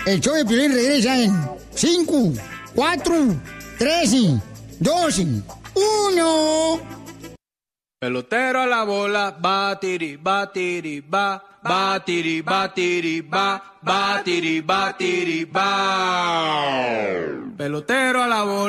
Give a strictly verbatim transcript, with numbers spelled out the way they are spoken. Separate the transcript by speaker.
Speaker 1: El show de Piolín regresa en cinco, cuatro, tres, dos, uno.
Speaker 2: Pelotero a la bola, batiri, batiri, ba, batiri, batiri, ba, batiri, batiri, ba. Pelotero a la bola.